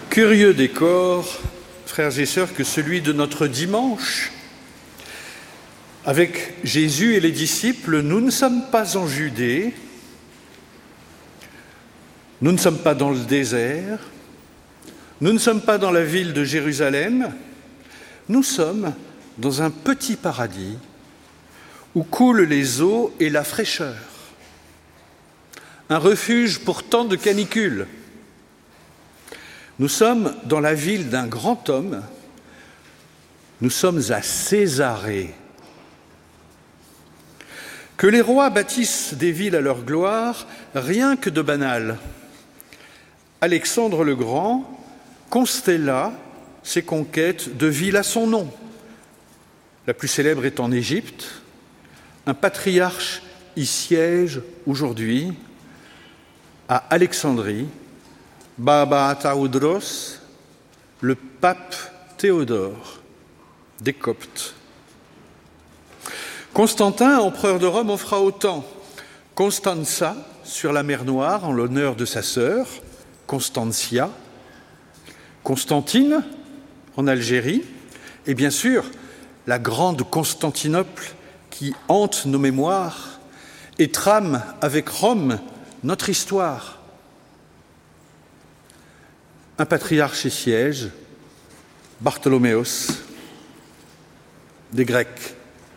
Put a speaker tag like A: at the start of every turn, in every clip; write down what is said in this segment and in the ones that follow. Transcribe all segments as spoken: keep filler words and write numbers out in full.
A: Curieux décor, frères et sœurs, que celui de notre dimanche. Avec Jésus et les disciples, nous ne sommes pas en Judée, nous ne sommes pas dans le désert, nous ne sommes pas dans la ville de Jérusalem, nous sommes dans un petit paradis où coulent les eaux et la fraîcheur. Un refuge pour tant de canicules. Nous sommes dans la ville d'un grand homme, nous sommes à Césarée. Que les rois bâtissent des villes à leur gloire, rien que de banal. Alexandre le Grand constella ses conquêtes de villes à son nom. La plus célèbre est en Égypte. Un patriarche y siège aujourd'hui, à Alexandrie, Baba Taoudros, le pape Théodore des Coptes. Constantin, empereur de Rome, en fera autant. Constanza, sur la mer Noire, en l'honneur de sa sœur, Constantia. Constantine, en Algérie. Et bien sûr, la grande Constantinople qui hante nos mémoires et trame avec Rome notre histoire. Un patriarche y siège, Bartholoméos, des Grecs.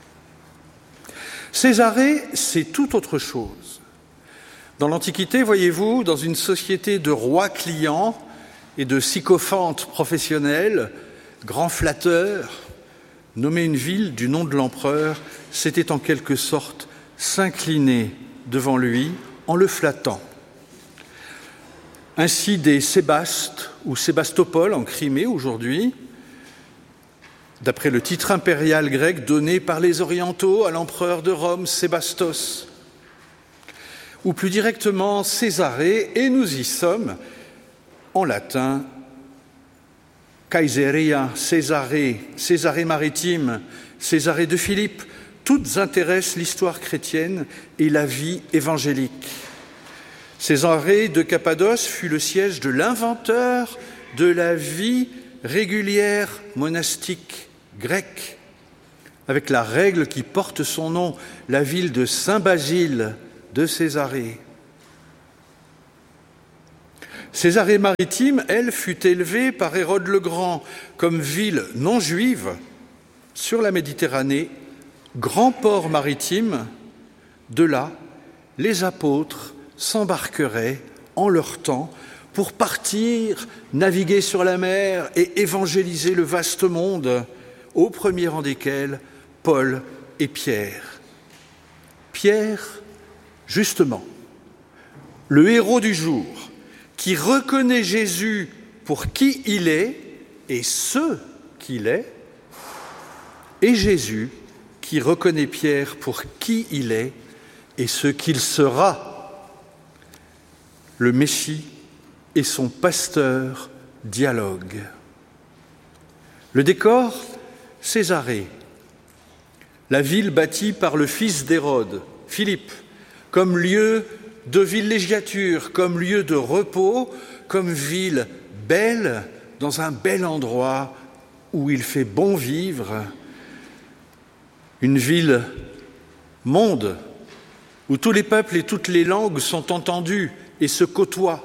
A: Césarée, c'est tout autre chose. Dans l'Antiquité, voyez-vous, dans une société de rois clients et de sycophantes professionnels, grands flatteurs, nommer une ville du nom de l'empereur, c'était en quelque sorte s'incliner devant lui en le flattant. Ainsi des Sébastes ou Sébastopol en Crimée aujourd'hui, d'après le titre impérial grec donné par les orientaux à l'empereur de Rome, Sébastos, ou plus directement Césarée, et nous y sommes, en latin, Caesarea, Césarée, Césarée maritime, Césarée de Philippe, toutes intéressent l'histoire chrétienne et la vie évangélique. Césarée de Cappadoce fut le siège de l'inventeur de la vie régulière monastique grecque, avec la règle qui porte son nom, la ville de Saint-Basile de Césarée. Césarée maritime, elle, fut élevée par Hérode le Grand comme ville non juive sur la Méditerranée, grand port maritime. De là, les apôtres s'embarqueraient en leur temps pour partir naviguer sur la mer et évangéliser le vaste monde, au premier rang desquels Paul et Pierre. Pierre, justement, le héros du jour, qui reconnaît Jésus pour qui il est et ce qu'il est, et Jésus qui reconnaît Pierre pour qui il est et ce qu'il sera. Le Messie et son pasteur dialoguent. Le décor, Césarée, la ville bâtie par le fils d'Hérode, Philippe, comme lieu de villégiature, comme lieu de repos, comme ville belle, dans un bel endroit où il fait bon vivre, une ville monde, où tous les peuples et toutes les langues sont entendus et se côtoient.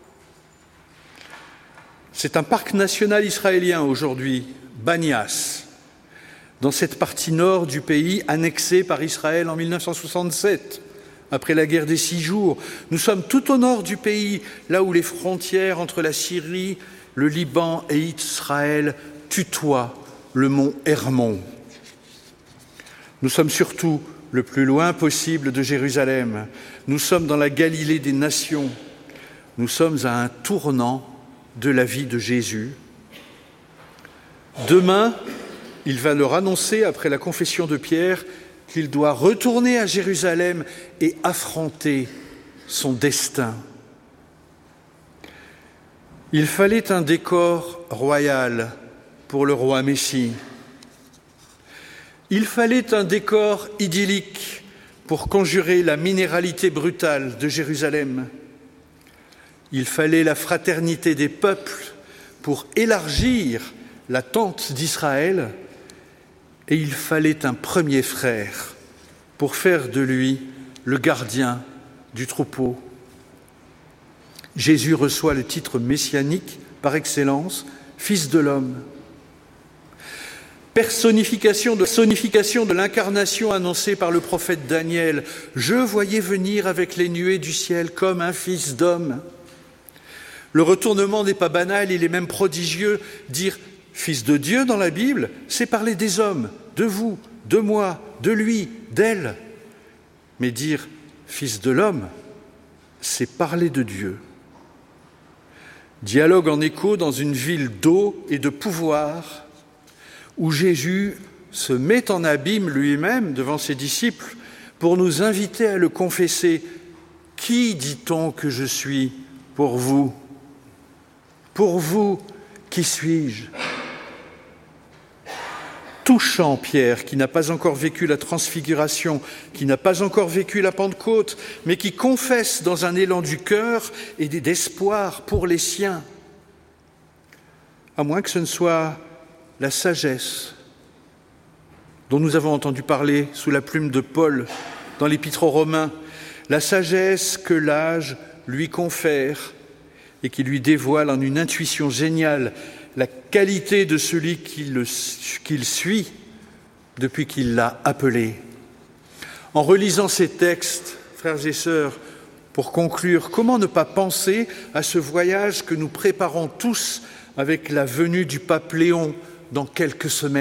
A: C'est un parc national israélien aujourd'hui, Banias, dans cette partie nord du pays annexée par Israël en mille neuf cent soixante-sept, après la guerre des Six Jours. Nous sommes tout au nord du pays, là où les frontières entre la Syrie, le Liban et Israël tutoient le mont Hermon. Nous sommes surtout le plus loin possible de Jérusalem. Nous sommes dans la Galilée des nations. Nous sommes à un tournant de la vie de Jésus. Demain, il va leur annoncer, après la confession de Pierre, qu'il doit retourner à Jérusalem et affronter son destin. Il fallait un décor royal pour le roi Messie. Il fallait un décor idyllique pour conjurer la minéralité brutale de Jérusalem. Il fallait la fraternité des peuples pour élargir la tente d'Israël, et il fallait un premier frère pour faire de lui le gardien du troupeau. Jésus reçoit le titre messianique par excellence, Fils de l'homme. Personnification de, personnification de l'incarnation annoncée par le prophète Daniel. « Je voyais venir avec les nuées du ciel comme un fils d'homme ». Le retournement n'est pas banal, il est même prodigieux. Dire « fils de Dieu » dans la Bible, c'est parler des hommes, de vous, de moi, de lui, d'elle. Mais dire « fils de l'homme », c'est parler de Dieu. Dialogue en écho dans une ville d'eau et de pouvoir, où Jésus se met en abîme lui-même devant ses disciples pour nous inviter à le confesser. « Qui dit-on que je suis pour vous ? Pour vous, qui suis-je » Touchant Pierre, qui n'a pas encore vécu la transfiguration, qui n'a pas encore vécu la Pentecôte, mais qui confesse dans un élan du cœur et d'espoir pour les siens. À moins que ce ne soit la sagesse dont nous avons entendu parler sous la plume de Paul dans l'Épître aux Romains, la sagesse que l'âge lui confère et qui lui dévoile en une intuition géniale la qualité de celui qu'il, qu'il suit depuis qu'il l'a appelé. En relisant ces textes, frères et sœurs, pour conclure, comment ne pas penser à ce voyage que nous préparons tous avec la venue du pape Léon dans quelques semaines ?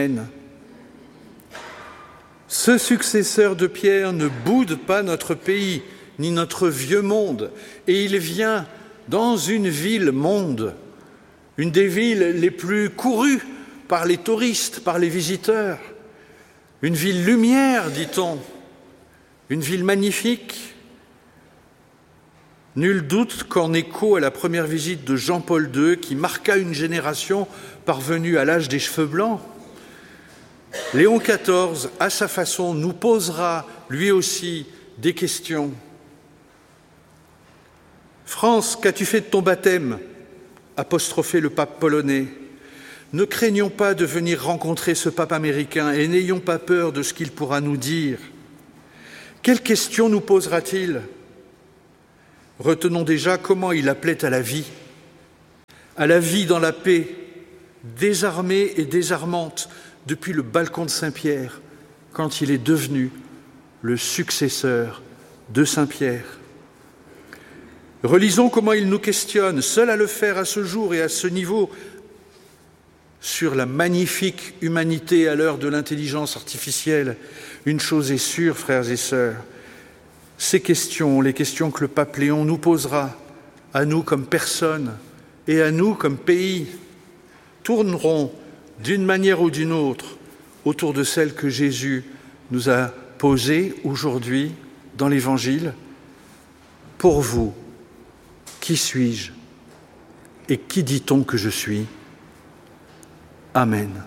A: Ce successeur de Pierre ne boude pas notre pays, ni notre vieux monde, et il vient dans une ville-monde, une des villes les plus courues par les touristes, par les visiteurs, une ville lumière, dit-on, une ville magnifique. Nul doute qu'en écho à la première visite de Jean-Paul deux, qui marqua une génération parvenue à l'âge des cheveux blancs, Léon quatorze, à sa façon, nous posera lui aussi des questions. « France, qu'as-tu fait de ton baptême ?» apostrophait le pape polonais. Ne craignons pas de venir rencontrer ce pape américain et n'ayons pas peur de ce qu'il pourra nous dire. Quelles questions nous posera-t-il ? Retenons déjà comment il appelait à la vie, à la vie dans la paix, désarmée et désarmante depuis le balcon de Saint-Pierre, quand il est devenu le successeur de Saint-Pierre. Relisons comment il nous questionne, seul à le faire à ce jour et à ce niveau, sur la magnifique humanité à l'heure de l'intelligence artificielle. Une chose est sûre, frères et sœurs, ces questions, les questions que le pape Léon nous posera, à nous comme personnes et à nous comme pays, tourneront d'une manière ou d'une autre autour de celles que Jésus nous a posées aujourd'hui dans l'Évangile. Pour vous, qui suis-je et qui dit-on que je suis ? Amen.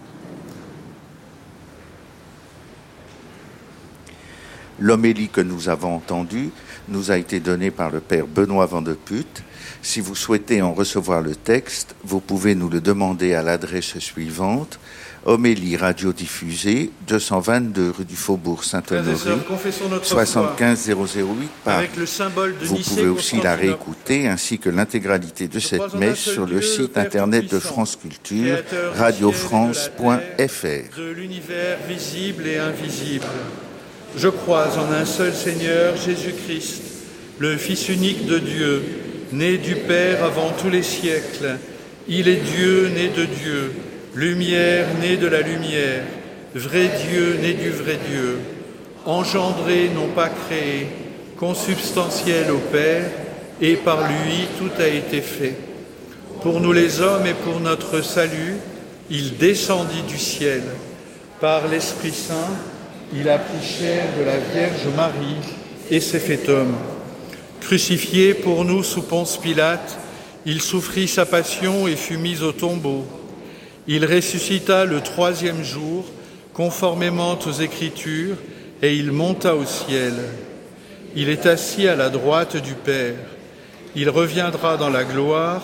B: L'homélie que nous avons entendue nous a été donnée par le père Benoît Van de Putte. Si vous souhaitez en recevoir le texte, vous pouvez nous le demander à l'adresse suivante: Homélie radiodiffusée, deux cent vingt-deux rue du Faubourg Saint-Honoré, soixante-quinze zéro zéro huit Paris. Vous pouvez aussi la réécouter ainsi que l'intégralité de cette messe sur le site internet de France Culture, radio france point f r.
A: De l'univers visible et invisible. Je crois en un seul Seigneur, Jésus-Christ, le Fils unique de Dieu, né du Père avant tous les siècles. Il est Dieu, né de Dieu, lumière, né de la lumière, vrai Dieu, né du vrai Dieu, engendré, non pas créé, consubstantiel au Père, et par lui tout a été fait. Pour nous les hommes et pour notre salut, il descendit du ciel. Par l'Esprit Saint, il a pris chair de la Vierge Marie et s'est fait homme. Crucifié pour nous sous Ponce Pilate, il souffrit sa passion et fut mis au tombeau. Il ressuscita le troisième jour, conformément aux Écritures, et il monta au ciel. Il est assis à la droite du Père. Il reviendra dans la gloire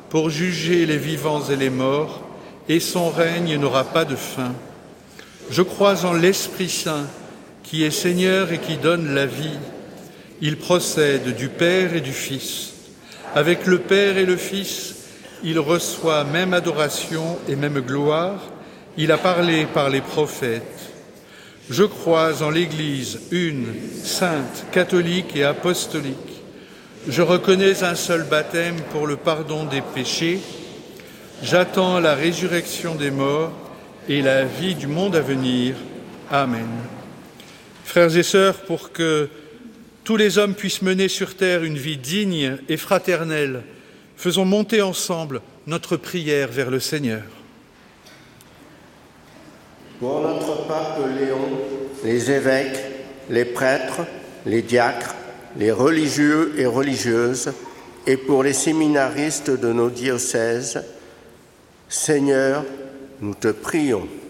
A: pour juger les vivants et les morts, et son règne n'aura pas de fin. Je crois en l'Esprit Saint, qui est Seigneur et qui donne la vie. Il procède du Père et du Fils. Avec le Père et le Fils, il reçoit même adoration et même gloire. Il a parlé par les prophètes. Je crois en l'Église une, sainte, catholique et apostolique. Je reconnais un seul baptême pour le pardon des péchés. J'attends la résurrection des morts et la vie du monde à venir. Amen. Frères et sœurs, pour que tous les hommes puissent mener sur terre une vie digne et fraternelle, faisons monter ensemble notre prière vers le Seigneur.
C: Pour notre pape Léon, les évêques, les prêtres, les diacres, les religieux et religieuses, et pour les séminaristes de nos diocèses, Seigneur, nous te prions.